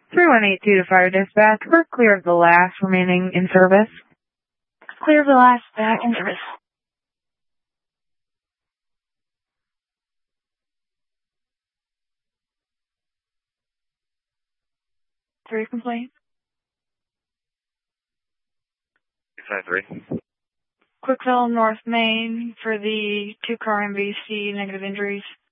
3182 to Fire Dispatch. We're clear of the last remaining in service. Clear of the last in service. 3 complaint. 693. Quickville, North Main, for the 2-car MVC, negative injuries.